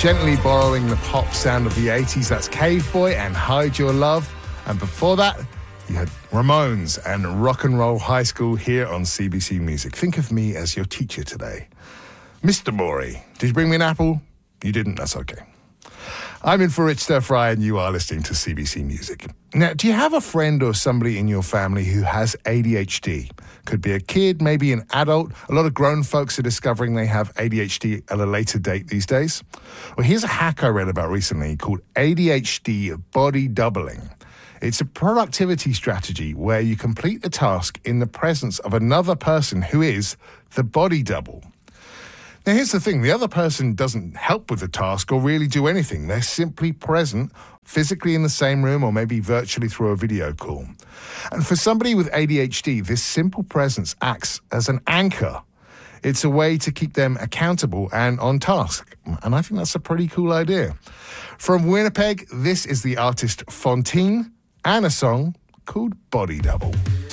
Gently borrowing the pop sound of the 80s, that's Cave Boy and Hide Your Love. And before that, you had Ramones and Rock and Roll High School here on CBC Music. Think of me as your teacher today. Mr. Morey, did you bring me an apple? You didn't, that's okay. I'm in for Rich Stir Fry and you are listening to CBC Music. Now, do you have a friend or somebody in your family who has ADHD? Could be a kid, maybe an adult. A lot of grown folks are discovering they have ADHD at a later date these days. Well, here's a hack I read about recently called ADHD body doubling. It's a productivity strategy where you complete a task in the presence of another person who is the body double. Now, here's the thing. The other person doesn't help with the task or really do anything. They're simply present, physically in the same room or maybe virtually through a video call. And for somebody with ADHD, this simple presence acts as an anchor. It's a way to keep them accountable and on task. And I think that's a pretty cool idea. From Winnipeg, this is the artist Fontaine and a song called Body Double.